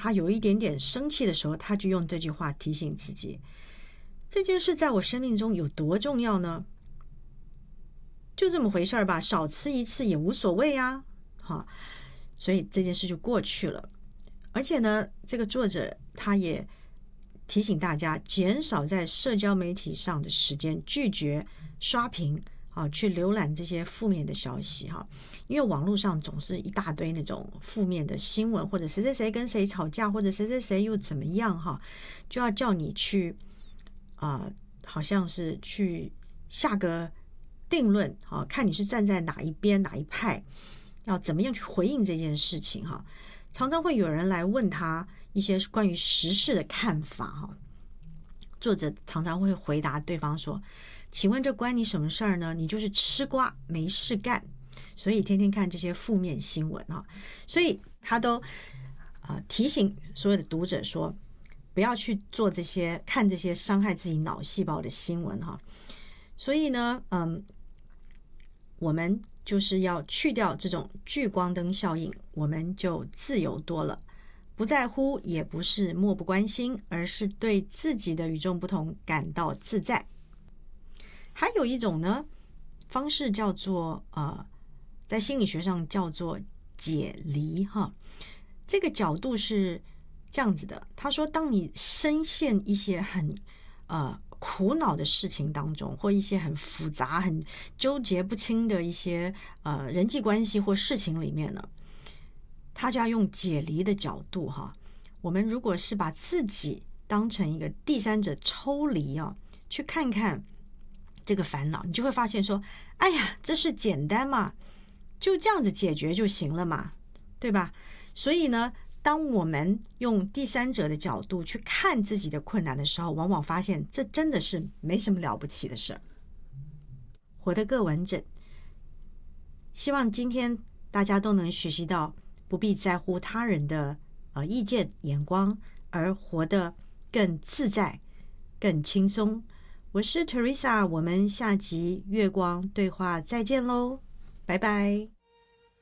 他有一点点生气的时候，他就用这句话提醒自己，这件事在我生命中有多重要呢？就这么回事吧，少吃一次也无所谓啊。所以这件事就过去了。而且呢，这个作者他也提醒大家减少在社交媒体上的时间，拒绝刷屏去浏览这些负面的消息因为网络上总是一大堆那种负面的新闻，或者谁谁谁跟谁吵架，或者谁谁谁又怎么样就要叫你去好像是去下个定论看你是站在哪一边哪一派，要怎么样去回应这件事情常常会有人来问他一些关于时事的看法作者常常会回答对方说，请问这关你什么事儿呢？你就是吃瓜没事干，所以天天看这些负面新闻所以他都提醒所有的读者说，不要去做这些看这些伤害自己脑细胞的新闻所以呢我们就是要去掉这种聚光灯效应，我们就自由多了，不在乎也不是漠不关心，而是对自己的与众不同感到自在。还有一种呢方式叫做在心理学上叫做解离这个角度是这样子的，他说当你深陷一些很苦恼的事情当中，或一些很复杂很纠结不清的一些人际关系或事情里面呢，他就要用解离的角度我们如果是把自己当成一个第三者抽离去看看这个烦恼，你就会发现说，哎呀，这是简单嘛，就这样子解决就行了嘛，对吧？所以呢，当我们用第三者的角度去看自己的困难的时候，往往发现这真的是没什么了不起的事儿。活得更完整，希望今天大家都能学习到不必在乎他人的意见眼光，而活得更自在更轻松。我是 Teresa， 我们下集月光对话再见喽，拜拜。